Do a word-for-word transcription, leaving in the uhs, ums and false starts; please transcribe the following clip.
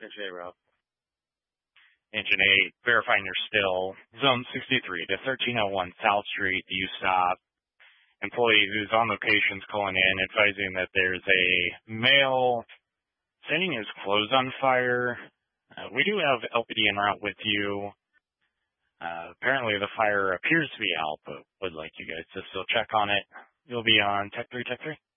Engine A, Rob. Engine eight, verifying you're still Zone sixty-three to thirteen oh one South Street. Do you stop? Employee who's on location's calling in, advising that there's a male setting his clothes on fire. Uh, we do have L P D en route with you. Uh, apparently the fire appears to be out, but would like you guys to still check on it. You'll be on Tech three, Tech three.